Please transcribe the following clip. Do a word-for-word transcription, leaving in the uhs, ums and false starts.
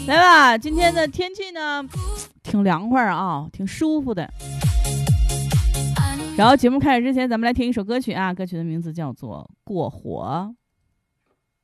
来吧，今天的天气呢挺凉快啊，挺舒服的。然后节目开始之前，咱们来听一首歌曲啊，歌曲的名字叫做《过火》。